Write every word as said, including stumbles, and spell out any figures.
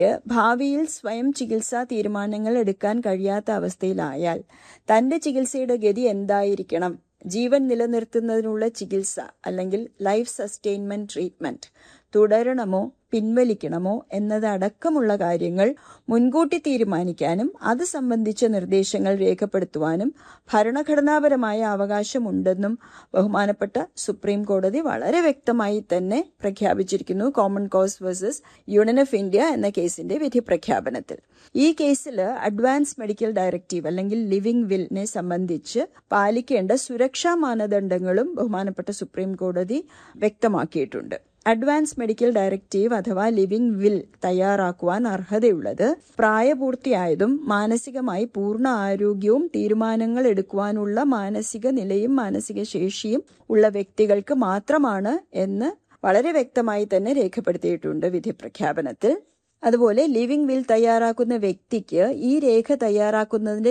ഭാവിയിൽ സ്വയം ചികിത്സാ തീരുമാനങ്ങൾ എടുക്കാൻ കഴിയാത്ത അവസ്ഥയിലായാൽ തന്റെ ചികിത്സയുടെ ഗതി എന്തായിരിക്കണം, ജീവൻ നിലനിർത്തുന്നതിനുള്ള ചികിത്സ അല്ലെങ്കിൽ ലൈഫ് സസ്റ്റെയിൻമെന്റ് ട്രീറ്റ്മെന്റ് തുടരണമോ പിൻവലിക്കണമോ എന്നതടക്കമുള്ള കാര്യങ്ങൾ മുൻകൂട്ടി തീരുമാനിക്കാനും അത് സംബന്ധിച്ച നിർദ്ദേശങ്ങൾ രേഖപ്പെടുത്തുവാനും ഭരണഘടനാപരമായ അവകാശമുണ്ടെന്നും ബഹുമാനപ്പെട്ട സുപ്രീം കോടതി വളരെ വ്യക്തമായി തന്നെ പ്രഖ്യാപിച്ചിരിക്കുന്നു common cause versus union of India എന്ന കേസിന്റെ വിധി പ്രഖ്യാപനത്തിൽ. ഈ കേസിൽ അഡ്വാൻസ് മെഡിക്കൽ ഡയറക്റ്റീവ് അല്ലെങ്കിൽ ലിവിംഗ് വില്ലിനെ സംബന്ധിച്ച് പാലിക്കേണ്ട സുരക്ഷാ മാനദണ്ഡങ്ങളും ബഹുമാനപ്പെട്ട സുപ്രീം കോടതി വ്യക്തമാക്കിയിട്ടുണ്ട്. അഡ്വാൻസ് മെഡിക്കൽ ഡയറക്റ്റീവ് അഥവാ ലിവിംഗ് വിൽ തയ്യാറാക്കുവാൻ അർഹതയുള്ളത് പ്രായപൂർത്തിയായതും മാനസികമായി പൂർണ്ണ ആരോഗ്യവും തീരുമാനങ്ങൾ എടുക്കുവാനുള്ള മാനസിക നിലയും മാനസിക ശേഷിയും ഉള്ള വ്യക്തികൾക്ക് മാത്രമാണ് എന്ന് വളരെ വ്യക്തമായി തന്നെ രേഖപ്പെടുത്തിയിട്ടുണ്ട് വിധി പ്രഖ്യാപനത്തിൽ. അതുപോലെ ലിവിംഗ് വിൽ തയ്യാറാക്കുന്ന വ്യക്തിക്ക് ഈ രേഖ തയ്യാറാക്കുന്നതിന്റെ